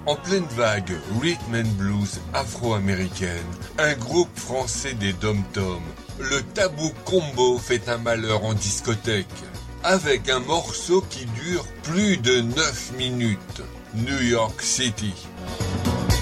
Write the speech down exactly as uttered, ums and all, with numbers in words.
En pleine vague rhythm and blues afro-américaine, un groupe français des dom-toms, le Tabou Combo fait un malheur en discothèque, avec un morceau qui dure plus de neuf minutes, New York City.